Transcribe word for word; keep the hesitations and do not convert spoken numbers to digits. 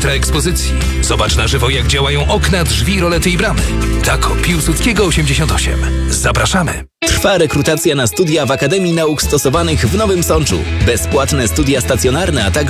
centra ekspozycji. Zobacz na żywo, jak działają okna, drzwi, rolety i bramy. Tako, Piłsudskiego osiemdziesiąt osiem. Zapraszamy. Trwa rekrutacja na studia w Akademii Nauk Stosowanych w Nowym Sączu. Bezpłatne studia stacjonarne, a także